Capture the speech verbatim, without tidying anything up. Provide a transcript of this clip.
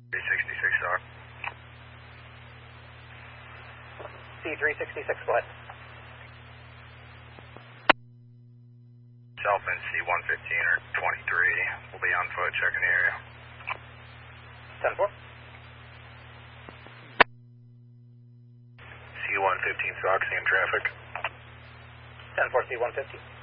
three sixty-six, Doc. C three sixty-six, go ahead. Self and C one fifteen or twenty-three. We'll be on foot checking the area. ten four. C one fifteen, Sox, same traffic. ten four, C one fifty.